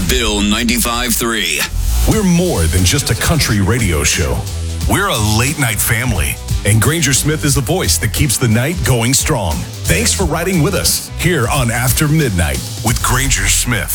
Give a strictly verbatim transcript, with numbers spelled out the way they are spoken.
Bill ninety-five three. We're more than just a country radio show. We're a late-night family. And Granger Smith is the voice that keeps the night going strong. Thanks for riding with us here on After Midnight with Granger Smith.